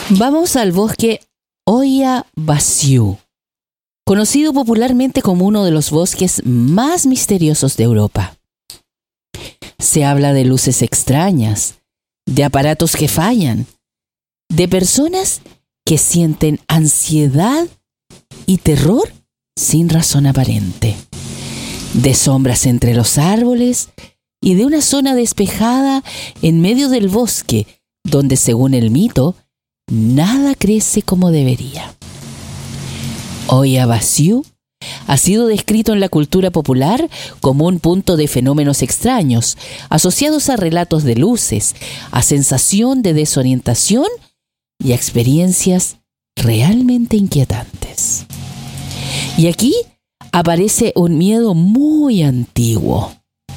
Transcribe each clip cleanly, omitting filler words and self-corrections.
Vamos al bosque Oya-Basiu, conocido popularmente como uno de los bosques más misteriosos de Europa. Se habla de luces extrañas, de aparatos que fallan, de personas que sienten ansiedad y terror sin razón aparente, de sombras entre los árboles y de una zona despejada en medio del bosque donde, según el mito, nada crece como debería. Oya-Basiu ha sido descrito en la cultura popular como un punto de fenómenos extraños, asociados a relatos de luces, a sensación de desorientación y a experiencias realmente inquietantes. Y aquí aparece un miedo muy antiguo: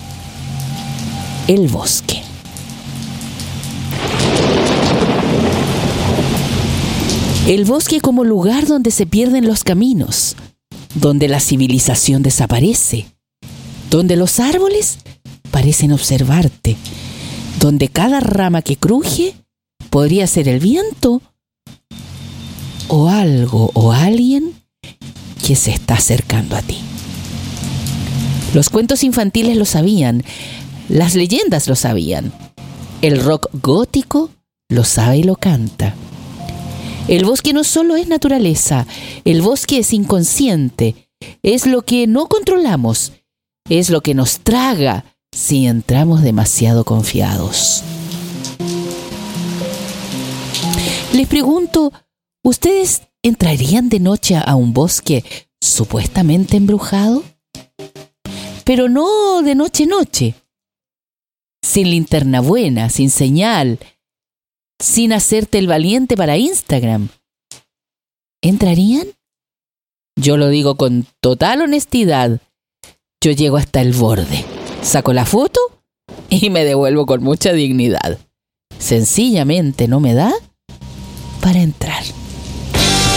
el bosque. El bosque como lugar donde se pierden los caminos, donde la civilización desaparece, donde los árboles parecen observarte, donde cada rama que cruje podría ser el viento o algo o alguien que se está acercando a ti. Los cuentos infantiles lo sabían, las leyendas lo sabían, el rock gótico lo sabe y lo canta. El bosque no solo es naturaleza, el bosque es inconsciente, es lo que no controlamos, es lo que nos traga si entramos demasiado confiados. Les pregunto, ¿ustedes entrarían de noche a un bosque supuestamente embrujado? Pero no de noche, sin linterna buena, sin señal, sin hacerte el valiente para Instagram. ¿Entrarían? Yo lo digo con total honestidad. Yo llego hasta el borde, saco la foto y me devuelvo con mucha dignidad. Sencillamente no me da para entrar.